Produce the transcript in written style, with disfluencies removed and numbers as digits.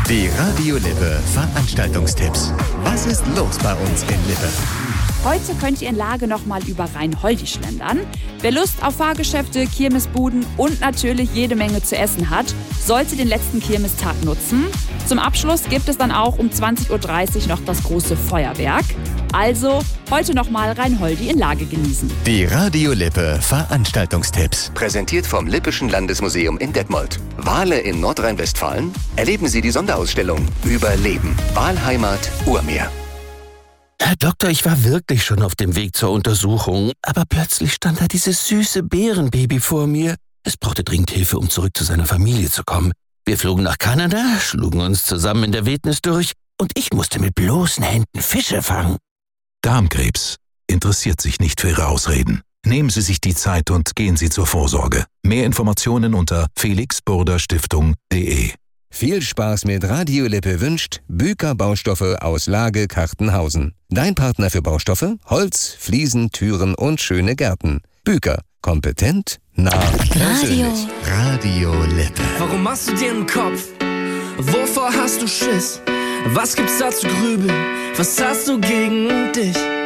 Die Radio Lippe Veranstaltungstipps. Was ist los bei uns in Lippe? Heute könnt ihr in Lage nochmal über Rheinholdi schlendern. Wer Lust auf Fahrgeschäfte, Kirmesbuden und natürlich jede Menge zu essen hat, sollte den letzten Kirmestag nutzen. Zum Abschluss gibt es dann auch um 20.30 Uhr noch das große Feuerwerk. Also heute nochmal Rheinholdi in Lage genießen. Die Radio Lippe Veranstaltungstipps. Präsentiert vom Lippischen Landesmuseum in Detmold. Wale in Nordrhein-Westfalen? Erleben Sie die Sonderausstellung Überleben. Walheimat Urmeer. Herr Doktor, ich war wirklich schon auf dem Weg zur Untersuchung, aber plötzlich stand da dieses süße Bärenbaby vor mir. Es brauchte dringend Hilfe, um zurück zu seiner Familie zu kommen. Wir flogen nach Kanada, schlugen uns zusammen in der Wildnis durch und ich musste mit bloßen Händen Fische fangen. Darmkrebs interessiert sich nicht für Ihre Ausreden. Nehmen Sie sich die Zeit und gehen Sie zur Vorsorge. Mehr Informationen unter felixburderstiftung.de. Viel Spaß mit Radio Lippe wünscht Büker Baustoffe aus Lage Kartenhausen. Dein Partner für Baustoffe, Holz, Fliesen, Türen und schöne Gärten. Büker. Kompetent, nah, persönlich. Radio Lippe. Warum machst du dir einen Kopf? Wovor hast du Schiss? Was gibt's da zu grübeln? Was hast du gegen dich?